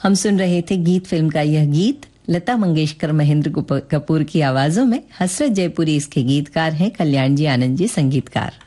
हम सुन रहे थे गीत फिल्म का यह गीत लता मंगेशकर महेंद्र कपूर की आवाजों में। हसरत जयपुरी इसके गीतकार हैं, कल्याण जी आनंद जी संगीतकार।